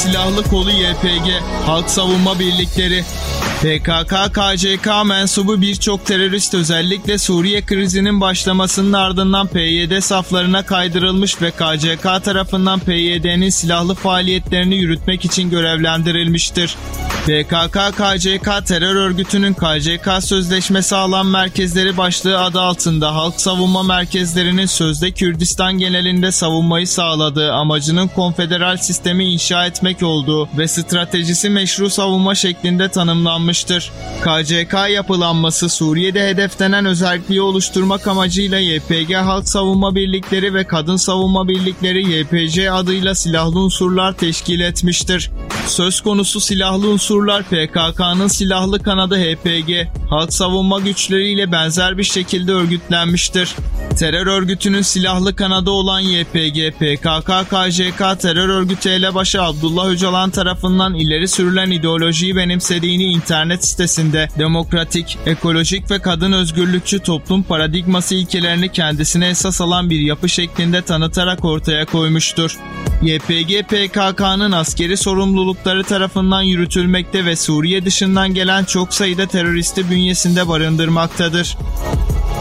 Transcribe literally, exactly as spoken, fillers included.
silahlı kolu Y P G, Halk Savunma Birlikleri. P K K K C K mensubu birçok terörist özellikle Suriye krizinin başlamasının ardından P Y D saflarına kaydırılmış ve K C K tarafından P Y D'nin silahlı faaliyetlerini yürütmek için görevlendirilmiştir. P K K K C K terör örgütünün K C K sözleşmesi alan merkezleri başlığı adı altında halk savunma merkezlerinin sözde Kürdistan genelinde savunmayı sağladığı, amacının konfederal sistemi inşa etmek olduğu ve stratejisi meşru savunma şeklinde tanımlanmıştır. K C K yapılanması Suriye'de hedeflenen özelliği oluşturmak amacıyla Y P G Halk Savunma Birlikleri ve Kadın Savunma Birlikleri Y P C adıyla silahlı unsurlar teşkil etmiştir. Söz konusu silahlı unsurlar P K K'nın silahlı kanadı H P G, halk savunma güçleriyle benzer bir şekilde örgütlenmiştir. Terör örgütünün silahlı kanadı olan Y P G, P K K K C K terör örgütü elebaşı Abdullah Öcalan tarafından ileri sürülen ideolojiyi benimsediğini internet sitesinde demokratik, ekolojik ve kadın özgürlükçü toplum paradigması ilkelerini kendisine esas alan bir yapı şeklinde tanıtarak ortaya koymuştur. Y P G, P K K'nın askeri sorumlulukları tarafından yürütülmekte ve Suriye dışından gelen çok sayıda teröristi bünyesinde barındırmaktadır.